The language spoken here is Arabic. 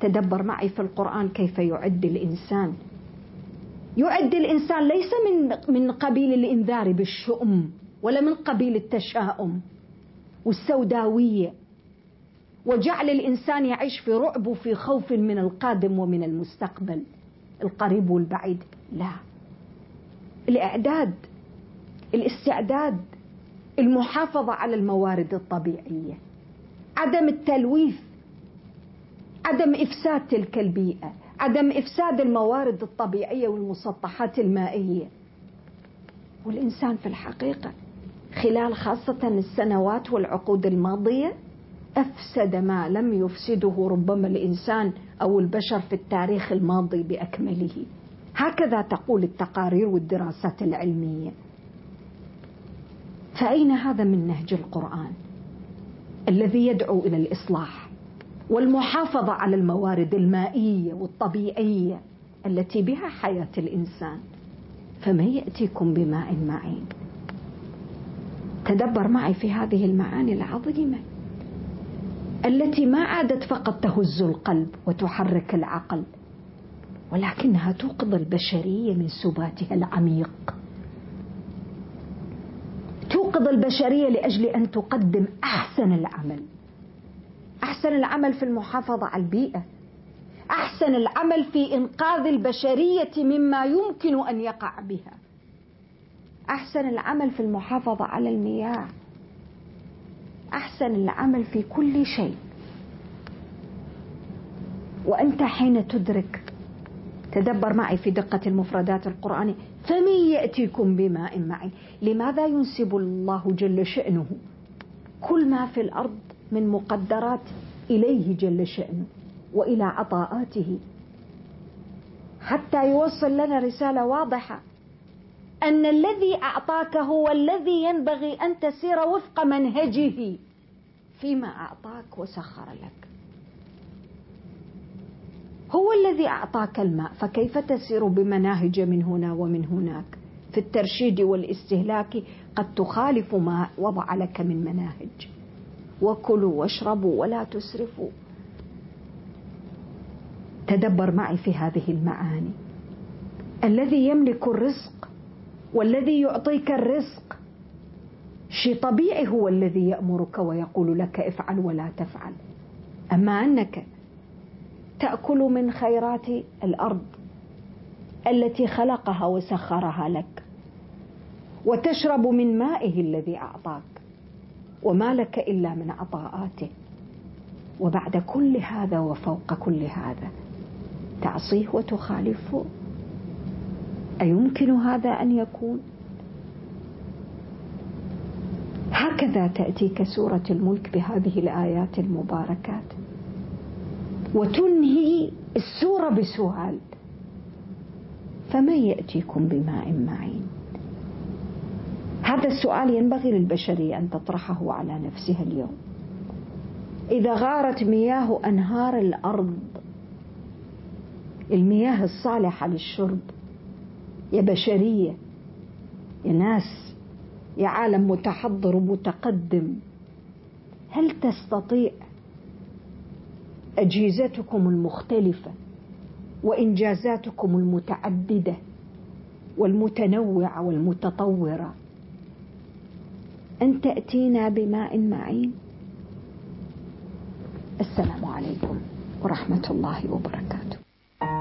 تدبر معي في القرآن كيف يعد الإنسان. يعد الإنسان ليس من قبيل الإنذار بالشؤم، ولا من قبيل التشاؤم والسوداوية، وجعل الإنسان يعيش في رعب وفي خوف من القادم ومن المستقبل القريب والبعيد. لا، الإعداد، الاستعداد، المحافظة على الموارد الطبيعية، عدم التلويث، عدم إفساد تلك البيئة، عدم إفساد الموارد الطبيعية والمسطحات المائية. والإنسان في الحقيقة خلال خاصة السنوات والعقود الماضية أفسد ما لم يفسده ربما الإنسان أو البشر في التاريخ الماضي بأكمله. هكذا تقول التقارير والدراسات العلمية. فأين هذا من نهج القرآن الذي يدعو إلى الإصلاح والمحافظة على الموارد المائية والطبيعية التي بها حياة الإنسان؟ فمن يأتيكم بماء معين. تدبر معي في هذه المعاني العظيمة التي ما عادت فقط تهز القلب وتحرك العقل، ولكنها توقظ البشرية من سباتها العميق، توقظ البشرية لأجل أن تقدم أحسن العمل، أحسن العمل في المحافظة على البيئة، أحسن العمل في إنقاذ البشرية مما يمكن أن يقع بها، أحسن العمل في المحافظة على المياه، أحسن العمل في كل شيء. وأنت حين تدرك، تدبر معي في دقة المفردات القرآنية، فمن يأتيكم بماء معين. لماذا ينسب الله جل شأنه كل ما في الأرض من مقدرات إليه جل شأنه وإلى عطاءاته، حتى يوصل لنا رسالة واضحة أن الذي أعطاك هو الذي ينبغي أن تسير وفق منهجه فيما أعطاك وسخر لك. هو الذي أعطاك الماء، فكيف تسير بمناهج من هنا ومن هناك في الترشيد والاستهلاك قد تخالف ما وضع لك من مناهج. وكلوا واشربوا ولا تسرفوا. تدبر معي في هذه المعاني. الذي يملك الرزق والذي يعطيك الرزق شيء طبيعي، هو الذي يأمرك ويقول لك افعل ولا تفعل. أما أنك تأكل من خيرات الأرض التي خلقها وسخرها لك، وتشرب من مائه الذي أعطاك، وما لك إلا من عطاءاته، وبعد كل هذا وفوق كل هذا تعصيه وتخالفه؟ أيمكن هذا أن يكون؟ هكذا تأتيك سورة الملك بهذه الآيات المباركات، وتنهي السورة بسؤال: فمن يأتيكم بماء معين؟ هذا السؤال ينبغي للبشرية أن تطرحه على نفسها اليوم. إذا غارت مياه أنهار الأرض، المياه الصالحة للشرب، يا بشرية، يا ناس، يا عالم متحضر ومتقدم، هل تستطيع أجهزتكم المختلفة وإنجازاتكم المتعددة والمتنوعة والمتطورة أن تأتينا بماء معين؟ السلام عليكم ورحمة الله وبركاته.